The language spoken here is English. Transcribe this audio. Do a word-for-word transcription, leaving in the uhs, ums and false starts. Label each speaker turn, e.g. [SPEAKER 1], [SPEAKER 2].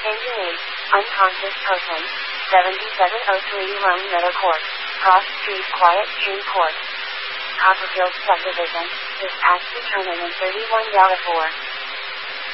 [SPEAKER 1] Paging eight, unconscious person, seventy-seven oh three Lone Meadow Court, Cross Street Quiet Stream Court, Copperfield Subdivision, is past returning in thirty-one four.